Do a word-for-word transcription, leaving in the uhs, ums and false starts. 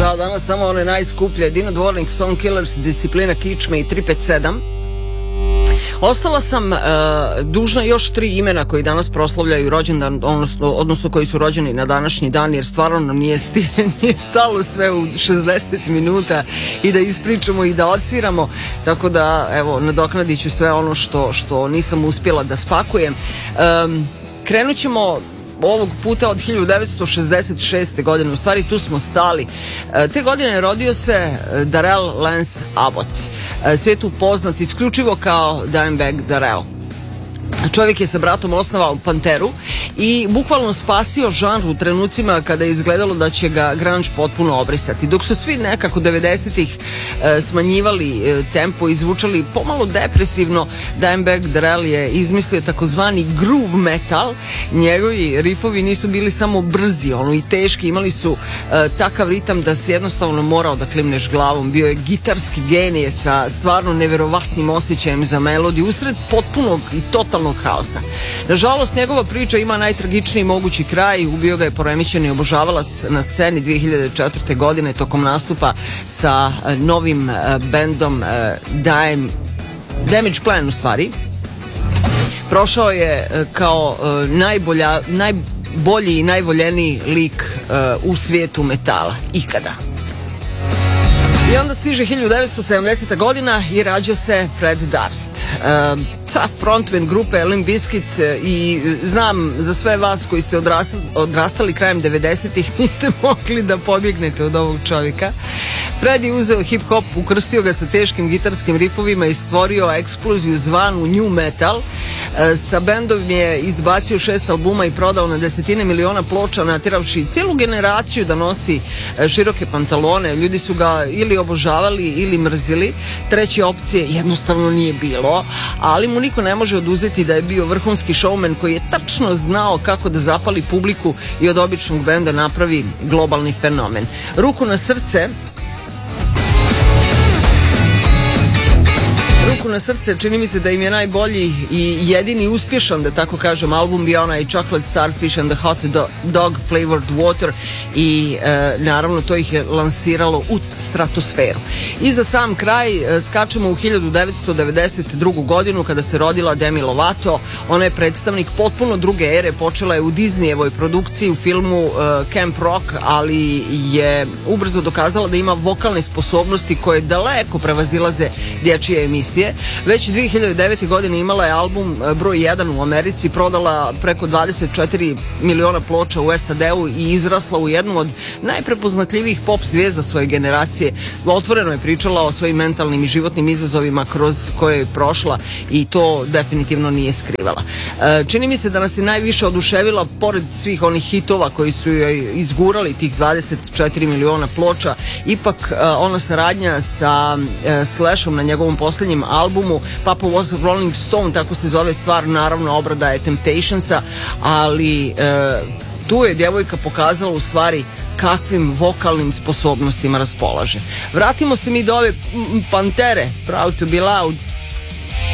Da, danas samo one najskuplje. Dino Dvornik, Song Killers, Disciplina kičme i tri pet sedam. Ostala sam uh, dužna još tri imena koji danas proslavljaju rođendan, odnosno, odnosno koji su rođeni na današnji dan, jer stvarno nam nije, sti, nije stalo sve u šezdeset minuta i da ispričamo i da odsviramo, tako da evo nadoknadit ću sve ono što, što nisam uspjela da spakujem. Um, krenut ćemo ovog puta od hiljadu devetsto šezdeset šeste. godine, u stvari tu smo stali. Te godine je rodio se Darrell Lance Abbott, svijetu poznat isključivo kao Dimebag Darrell. Čovjek je sa bratom osnovao Panteru i bukvalno spasio žanr u trenucima kada je izgledalo da će ga grunge potpuno obrisati. Dok su svi nekako devedesetih e, smanjivali e, tempo i zvučali pomalo depresivno, Dimebag Darrell je izmislio takozvani groove metal. Njegovi rifovi nisu bili samo brzi, ono i teški, imali su e, takav ritam da si jednostavno morao da klimneš glavom. Bio je gitarski genije sa stvarno neverovatnim osjećajem za melodiju usred potpunog i totalnog haosa. Nažalost, njegova priča ima najtragičniji mogući kraj. Ubio ga je poremećeni obožavalac na sceni dve hiljade četvrte. godine tokom nastupa sa novim bendom Dime, Damage Plan u stvari. Prošao je kao najbolja, najbolji i najvoljeniji lik u svijetu metala ikada. I onda stiže hiljadu devetsto sedamdeseta. godina i rađa se Fred Durst, uh, ta frontman grupe Limp Bizkit, i znam za sve vas koji ste odrastali, odrastali krajem devedesetih niste mogli da pobjegnete od ovog čovjeka. Fred je uzeo hip-hop, ukrstio ga sa teškim gitarskim rifovima i stvorio eksploziju zvanu new metal. Sa bendom je izbacio šest albuma i prodao na desetine miliona ploča, natjeravši cijelu generaciju da nosi široke pantalone. Ljudi su ga ili obožavali ili mrzili. Treće opcije jednostavno nije bilo, ali mu niko ne može oduzeti da je bio vrhunski showman koji je tačno znao kako da zapali publiku i od običnog benda napravi globalni fenomen. Ruku na srce, Ruku na srce, čini mi se da im je najbolji i jedini uspješan, da tako kažem, album bio onaj Chocolate Starfish and the Hot Dog Flavored Water i e, naravno to ih je lansiralo u stratosferu. I za sam kraj e, skačemo u hiljadu devetsto devedeset drugu. godinu kada se rodila Demi Lovato. Ona je predstavnik potpuno druge ere, počela je u Disneyevoj produkciji u filmu e, Camp Rock, ali je ubrzo dokazala da ima vokalne sposobnosti koje daleko prevazilaze dječje emisije. Već dve hiljade devete. godine imala je album broj jedan u Americi, prodala preko dvadeset četiri miliona ploča u S A D-u i izrasla u jednu od najprepoznatljivijih pop zvijezda svoje generacije. Otvoreno je pričala o svojim mentalnim i životnim izazovima kroz koje je prošla i to definitivno nije skrivala. Čini mi se da nas je najviše oduševila, pored svih onih hitova koji su joj izgurali tih dvadeset četiri miliona ploča, ipak ona saradnja sa Slashom na njegovom posljednjem albumu Papa Was a Rolling Stone, tako se zove stvar, naravno obrada je Temptationsa, ali e, tu je djevojka pokazala u stvari kakvim vokalnim sposobnostima raspolaže. Vratimo se mi do ove Pantere, Proud to be Loud.